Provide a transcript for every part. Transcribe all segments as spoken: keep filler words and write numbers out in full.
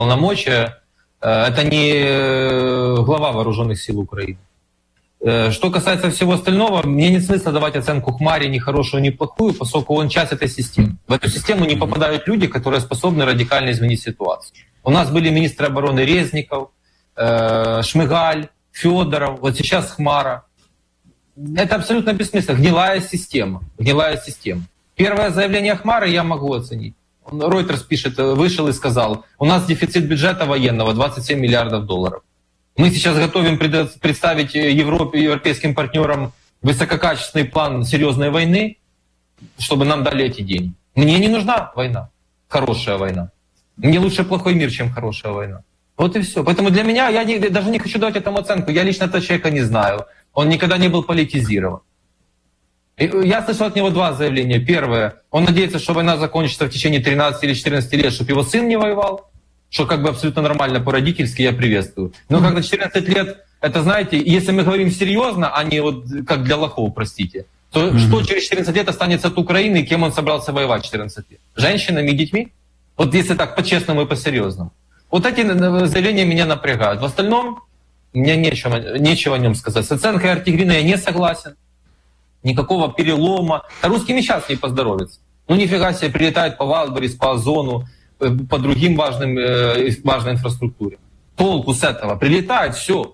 полномочия. Это не глава вооруженных сил Украины. Что касается всего остального, мне нет смысла давать оценку Хмаре ни хорошую, ни плохую, поскольку он часть этой системы. В эту систему не попадают люди, которые способны радикально изменить ситуацию. У нас были министры обороны Резников, Шмыгаль, Федоров, вот сейчас Хмара. Это абсолютно бессмысленно. Гнилая система. Гнилая система. Первое заявление Хмары я могу оценить. Reuters пишет, вышел и сказал, у нас дефицит бюджета военного двадцать семь миллиардов долларов. Мы сейчас готовим представить Европе, европейским партнерам высококачественный план серьезной войны, чтобы нам дали эти деньги. Мне не нужна война, хорошая война. Мне лучше плохой мир, чем хорошая война. Вот и все. Поэтому для меня, я не, даже не хочу давать этому оценку, я лично этого человека не знаю. Он никогда не был политизирован. Я слышал от него два заявления. Первое, он надеется, что война закончится в течение тринадцати или четырнадцати лет, чтобы его сын не воевал, что как бы абсолютно нормально по-родительски, я приветствую. Но mm-hmm. когда четырнадцать лет, это, знаете, если мы говорим серьезно, а не вот как для лохов, простите, то mm-hmm. что через четырнадцать лет останется от Украины, и кем он собрался воевать четырнадцать лет? Женщинами и детьми? Вот если так по-честному и по-серьезному. Вот эти заявления меня напрягают. В остальном у меня нечего, нечего о нем сказать. С оценкой Артигрина я не согласен. Никакого перелома. А русским и сейчас не поздоровится. Ну нифига себе, прилетает по Валберис, по Озону, по другим важным, важной инфраструктуре. Толку с этого? Прилетает, все.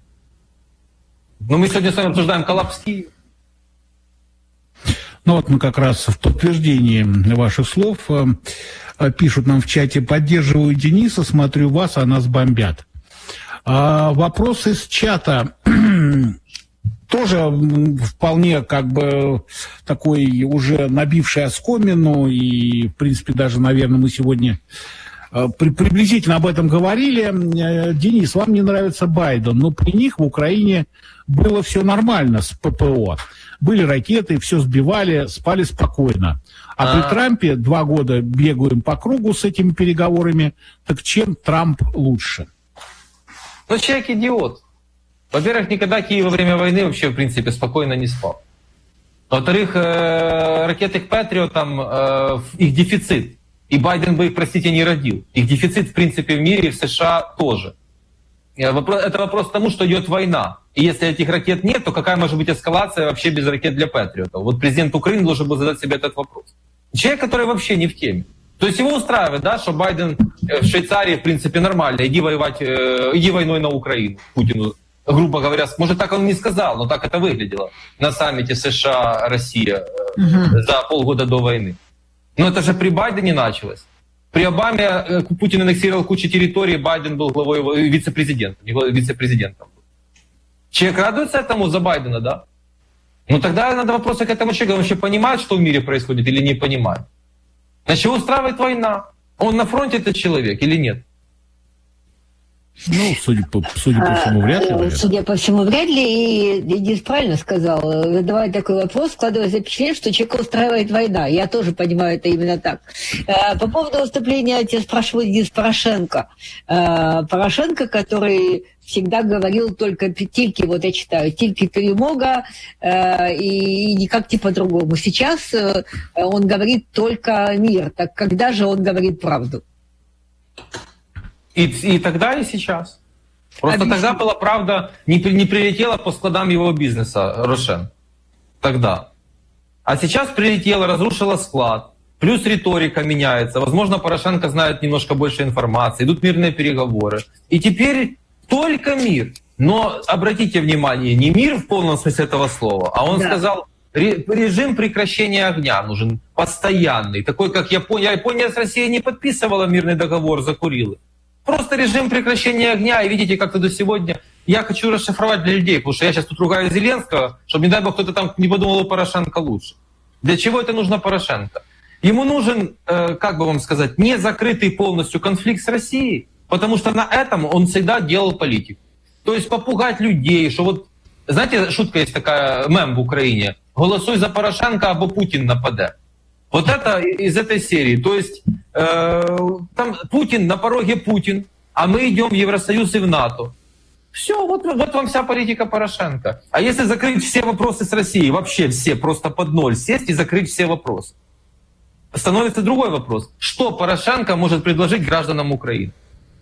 Но мы сегодня с вами обсуждаем коллапс Киева. Ну вот мы как раз в подтверждении ваших слов э, пишут нам в чате: поддерживаю Дениса, смотрю вас, а нас бомбят. А, вопрос из чата тоже вполне как бы такой уже набивший оскомину, и в принципе даже, наверное, мы сегодня э, при, приблизительно об этом говорили. Э, Денис, вам не нравится Байден, но при них в Украине было все нормально с ППО. Были ракеты, все сбивали, спали спокойно. А, а при Трампе два года бегаем по кругу с этими переговорами. Так чем Трамп лучше? Ну, человек идиот. Во-первых, никогда Киев во время войны вообще, в принципе, спокойно не спал. Во-вторых, э, ракеты Патриот, там, э, их дефицит. И Байден бы их, простите, не родил. Их дефицит, в принципе, в мире и в США тоже. Это вопрос к тому, что идет война. И если этих ракет нет, то какая может быть эскалация вообще без ракет для Патриотов? Вот президент Украины должен был задать себе этот вопрос. Человек, который вообще не в теме. То есть его устраивает, да, что Байден в Швейцарии, в принципе, нормально. Иди воевать, иди войной на Украину, Путину. Грубо говоря, может, так он не сказал, но так это выглядело на саммите США-Россия угу. за полгода до войны. Но это же при Байдене началось. При Обаме Путин аннексировал кучу территорий, Байден был главой, вице-президентом, его вице-президентом. Человек радуется этому за Байдена, да? Ну тогда надо вопросы к этому человеку. Он вообще понимает, что в мире происходит, или не понимает? Значит, его устраивает война. Он на фронте этот человек или нет? Ну, судя по, судя по всему, вряд ли. Наверное. Судя по всему, вряд ли. И Денис правильно сказал. Задавая такой вопрос, складывается впечатление, что человека устраивает война. Я тоже понимаю это именно так. По поводу выступления, я тебя спрашиваю, Денис, Порошенко. Порошенко, который всегда говорил только тільки, вот я читаю, тільки перемога и никак не по-другому. Сейчас он говорит только мир. Так когда же он говорит правду? И, и тогда, и сейчас. Просто Объясни. Тогда была правда, не, не прилетела по складам его бизнеса, Рошен. Тогда. А сейчас прилетела, разрушила склад. Плюс риторика меняется. Возможно, Порошенко знает немножко больше информации. Идут мирные переговоры. И теперь только мир. Но обратите внимание, не мир в полном смысле этого слова, а он да. сказал, режим прекращения огня нужен постоянный. Такой, как Япония. Япония с Россией не подписывала мирный договор за Курилы. Просто режим прекращения огня, и видите, как-то до сегодня... Я хочу расшифровать для людей, потому что я сейчас тут ругаю Зеленского, чтобы, не дай бог, кто-то там не подумал, у Порошенко лучше. Для чего это нужно Порошенко? Ему нужен, э, как бы вам сказать, не закрытый полностью конфликт с Россией, потому что на этом он всегда делал политику. То есть попугать людей, что вот... Знаете, шутка есть такая, мем в Украине. Голосуй за Порошенко, або Путин нападе. Вот это из этой серии. То есть э, там Путин, на пороге Путин, а мы идем в Евросоюз и в НАТО. Все, вот, вот вам вся политика Порошенко. А если закрыть все вопросы с Россией, вообще все, просто под ноль сесть и закрыть все вопросы, становится другой вопрос. Что Порошенко может предложить гражданам Украины?